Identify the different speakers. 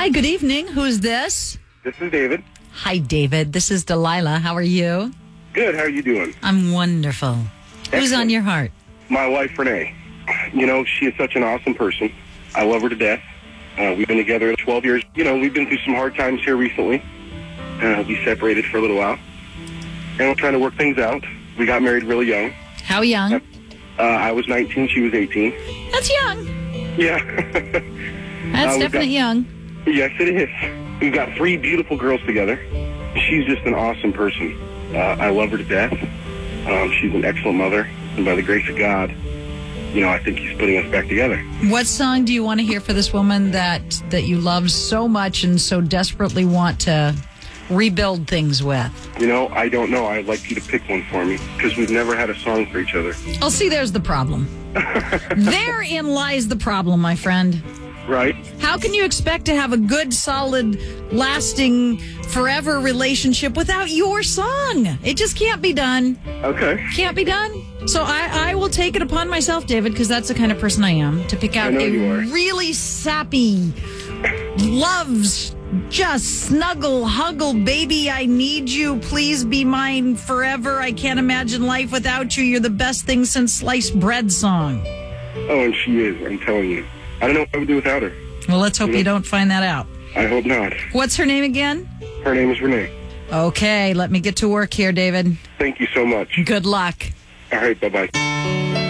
Speaker 1: Hi, good evening. Who's this?
Speaker 2: This is David.
Speaker 1: Hi, David. This is Delilah. How are you?
Speaker 2: Good. How are you doing?
Speaker 1: I'm wonderful. Who's on your heart?
Speaker 2: My wife, Renee. You know, she is such an awesome person. I love her to death. We've been together 12 years. You know, we've been through some hard times here recently. We separated for a little while. And we're trying to work things out. We got married really young.
Speaker 1: How young?
Speaker 2: I was 19. She was 18.
Speaker 1: That's young.
Speaker 2: Yeah.
Speaker 1: That's definitely young.
Speaker 2: Yes, it is. We've got 3 beautiful girls together. She's just an awesome person. I love her to death. She's an excellent mother. And by the grace of God, you know, I think he's putting us back together.
Speaker 1: What song do you want to hear for this woman that you love so much and so desperately want to rebuild things with?
Speaker 2: You know, I don't know. I'd like you to pick one for me because we've never had a song for each other.
Speaker 1: Oh, see, there's the problem. Therein lies the problem, my friend.
Speaker 2: Right?
Speaker 1: How can you expect to have a good, solid, lasting, forever relationship without your song? It just can't be done.
Speaker 2: Okay.
Speaker 1: Can't be done. So I will take it upon myself, David, because that's the kind of person I am, to pick out a really sappy, loves, just snuggle, huggle, baby, I need you. Please be mine forever. I can't imagine life without you. You're the best thing since sliced bread song.
Speaker 2: Oh, and she is, I'm telling you. I don't know what I would do without her.
Speaker 1: Well, let's hope you don't find that out.
Speaker 2: I hope not.
Speaker 1: What's her name again?
Speaker 2: Her name is Renee.
Speaker 1: Okay, let me get to work here, David.
Speaker 2: Thank you so much.
Speaker 1: Good luck.
Speaker 2: All right, bye-bye.